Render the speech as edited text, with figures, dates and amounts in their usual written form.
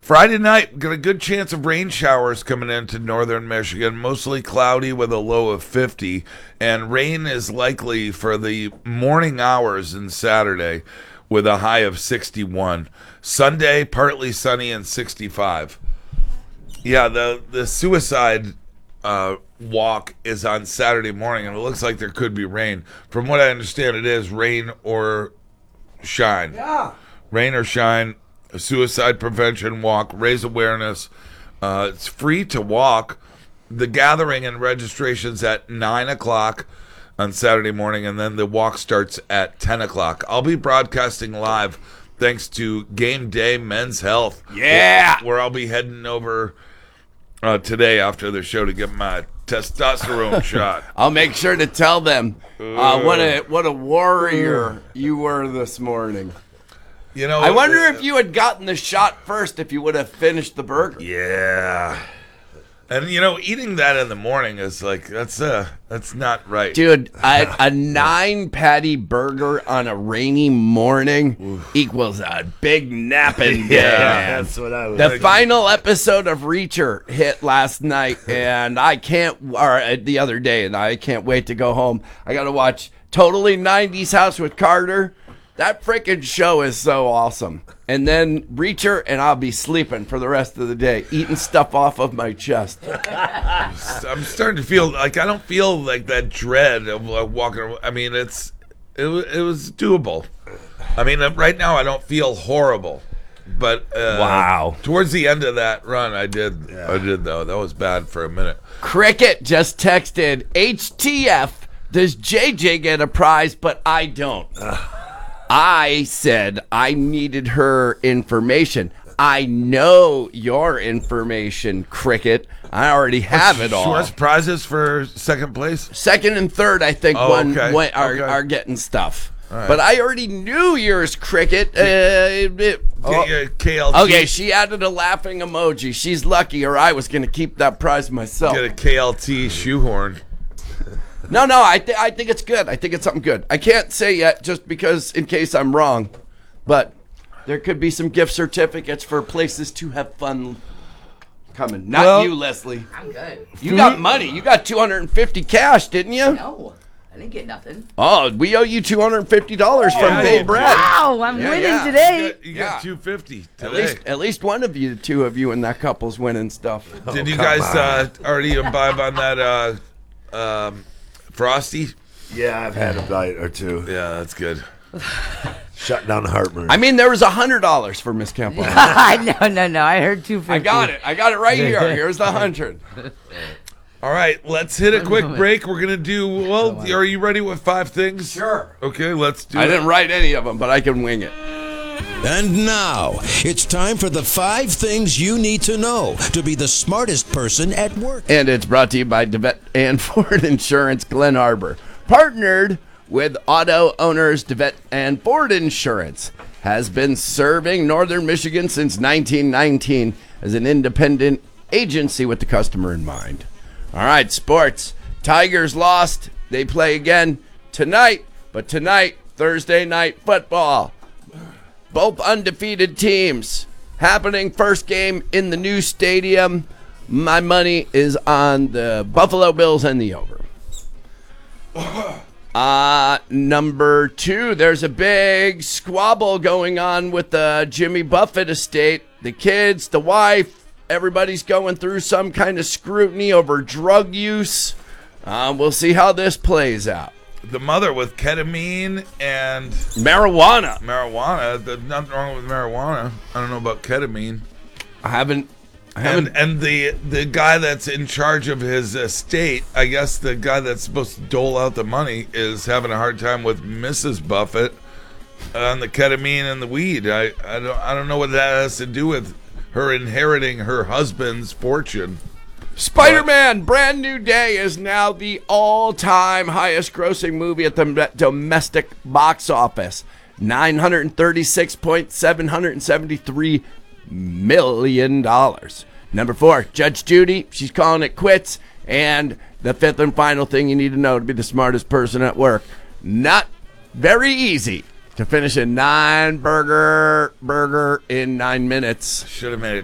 Friday night, got a good chance of rain showers coming into northern Michigan, mostly cloudy with a low of 50, and rain is likely for the morning hours in Saturday with a high of 61. Sunday, partly sunny and 65. Yeah, the suicide walk is on Saturday morning, and it looks like there could be rain. From what I understand, it is rain or shine. Yeah. Rain or shine. A suicide prevention walk, raise awareness. It's free to walk. The gathering and registration's at 9 o'clock on Saturday morning, and then the walk starts at 10 o'clock. I'll be broadcasting live thanks to Game Day Men's Health. Yeah. Where I'll be heading over today after the show to get my testosterone shot. I'll make sure to tell them what a warrior you were this morning. You know, I wonder if you had gotten the shot first, if you would have finished the burger. Yeah. And, eating that in the morning is like, that's not right. Dude, a 9-patty burger on a rainy morning equals a big napping day. Yeah, that's what I was The thinking. final episode of Reacher hit last night, and the other day, and I can't wait to go home. I got to watch Totally 90s House with Carter. That freaking show is so awesome. And then Reacher, and I'll be sleeping for the rest of the day, eating stuff off of my chest. I'm starting to feel like I don't feel like that dread of walking around. I mean, it was doable. I mean, right now I don't feel horrible. But wow. Towards the end of that run, I did. Yeah. I did, though. That was bad for a minute. Cricket just texted, HTF, does JJ get a prize, but I don't. I said I needed her information. I know your information, Cricket. I already have it all. Sure, prizes for second place? Second and third, I think, are getting stuff. Right. But I already knew yours, Cricket. KLT. Okay, she added a laughing emoji. She's lucky, or I was going to keep that prize myself. Get a KLT shoehorn. No, I think it's good. I think it's something good. I can't say yet just because in case I'm wrong, but there could be some gift certificates for places to have fun coming. Not you, Leslie. I'm good. You got money. You got $250 cash, didn't you? No, I didn't get nothing. Oh, we owe you $250 from Babe Brett. Wow, I'm winning today. You got $250 today. At least one of you, two of you in that couple's winning stuff. Did you guys already imbibe on that Frosty? Yeah, I've had a bite or two. Yeah, that's good. Shut down the heartburn. I mean, there was $100 for Miss Campbell. No. I heard 250. I got it right here. Here's the 100. All right, let's hit a quick break. We're gonna do. Well, are you ready with 5 things? Sure. Okay, let's do. I didn't write any of them, but I can wing it. And now, it's time for the 5 things you need to know to be the smartest person at work. And it's brought to you by DeVette and Ford Insurance Glen Arbor. Partnered with auto owners DeVette and Ford Insurance. Has been serving Northern Michigan since 1919 as an independent agency with the customer in mind. All right, sports. Tigers lost. They play again tonight. But tonight, Thursday night football. Both undefeated teams happening. First game in the new stadium. My money is on the Buffalo Bills and the over. Number 2, there's a big squabble going on with the Jimmy Buffett estate. The kids, the wife, everybody's going through some kind of scrutiny over drug use. We'll see how this plays out. The mother with ketamine and marijuana. There's nothing wrong with marijuana. I don't know about ketamine. I haven't. And the guy that's in charge of his estate, I guess the guy that's supposed to dole out the money, is having a hard time with Mrs. Buffett on the ketamine and the weed. I don't know what that has to do with her inheriting her husband's fortune. Spider-Man Brand New Day is now the all-time highest grossing movie at the domestic box office. $936.773 million. Number 4, Judge Judy. She's calling it quits. And the 5th and final thing you need to know to be the smartest person at work. Not very easy to finish a 9-burger burger in 9 minutes. Should have made it